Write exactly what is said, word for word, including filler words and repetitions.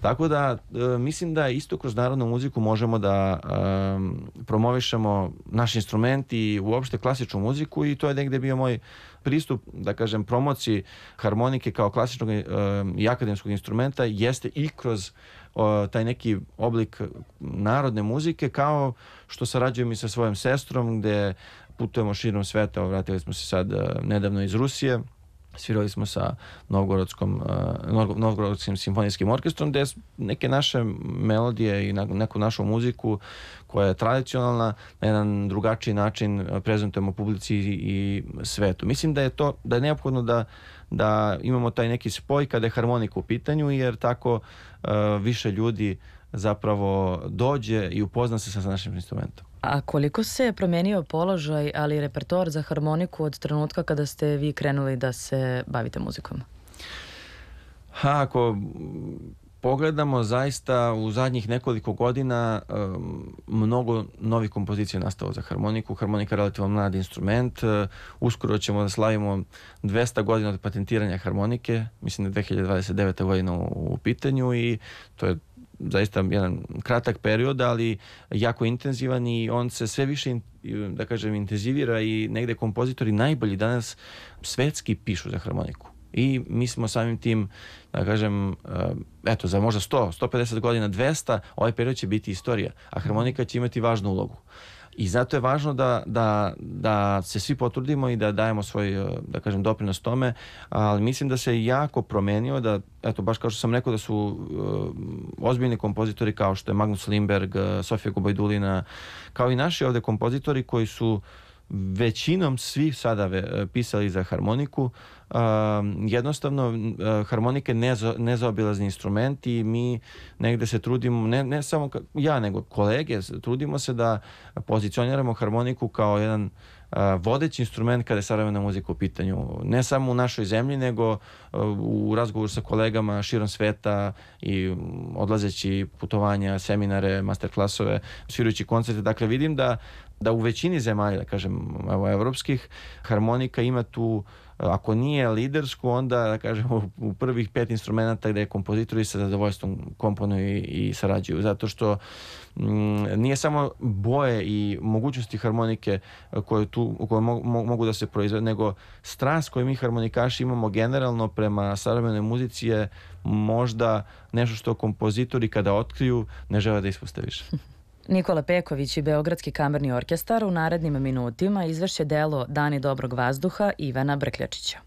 Tako da mislim da isto kroz narodnu muziku možemo da promovišemo naš instrument i uopšte klasičnu muziku i to je negde bio moj pristup, da kažem, promociji harmonike kao klasičnog i akademskog instrumenta jeste i kroz taj neki oblik narodne muzike, kao što sarađujem i sa svojom sestrom gde putujemo širom sveta. Vratili smo se sad nedavno iz Rusije, svirali smo sa Novgorodskom, Novgorodskim simfonijskim orkestrom gde neke naše melodije i neku našu muziku koja je tradicionalna na jedan drugačiji način prezentujemo publici i svetu. Mislim da je to, da je neophodno da, da imamo taj neki spoj kada je harmonika u pitanju, jer tako uh, više ljudi zapravo dođe i upozna se sa našim instrumentom. A koliko se promenio položaj, ali i repertoar za harmoniku od trenutka kada ste vi krenuli da se bavite muzikom? Ha, ako pogledamo, zaista u zadnjih nekoliko godina um, mnogo novih kompozicija nastalo za harmoniku. Harmonika je relativno mlad instrument. Uh, uskoro ćemo da slavimo dvesta godina od patentiranja harmonike. Mislim da je dve hiljade dvadeset deveta godina u, u pitanju i to je zaista jedan kratak period, ali jako intenzivan i on se sve više, da kažem, intenzivira i negde kompozitori najbolji danas svetski pišu za harmoniku. I mi smo samim tim, da kažem, eto, za možda sto, sto pedeset godina, dvesta, ovaj period će biti istorija, a harmonika će imati važnu ulogu. I zato je važno da, da, da se svi potrudimo i da dajemo svoj, da kažem, doprinos tome, ali mislim da se jako promenio, da, eto, baš kao što sam rekao, da su uh, ozbiljni kompozitori kao što je Magnus Lindberg, Sofija Gubajdulina, kao i naši ovde kompozitori koji su većinom svi sada ve, pisali za harmoniku. Uh, jednostavno uh, harmonika je neza, nezaobilazni instrument i mi negde se trudimo, ne, ne samo ja, nego kolege, trudimo se da pozicioniramo harmoniku kao jedan uh, vodeći instrument kada je savremena muzika u pitanju. Ne samo u našoj zemlji, nego uh, u razgovoru sa kolegama širom sveta i odlazeći putovanja, seminare, masterklasove, svirajući koncerte. Dakle, vidim da da u većini zemalja, da kažem, evo, evropskih, harmonika ima tu, ako nije lidersku, onda, da kažem, u prvih pet instrumenta gde kompozitori sa zadovoljstvom komponuju i, i sarađuju. Zato što mm, nije samo boje i mogućnosti harmonike koje, tu, koje mo, mo, mogu da se proizvede, nego strast koju mi harmonikaši imamo generalno prema savremenoj muzici je možda nešto što kompozitori kada otkriju ne žele da ispuste više. Nikola Peković i Beogradski kamerni orkestar u narednim minutima izvešće delo Dani dobrog vazduha Ivana Brkljačića.